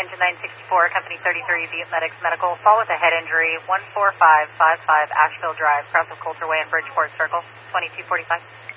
engine 964, company 33, Viet Medics Medical, fall with a head injury, 14555 Asheville Drive, cross of Coulter Way and Bridgeport Circle, 2245.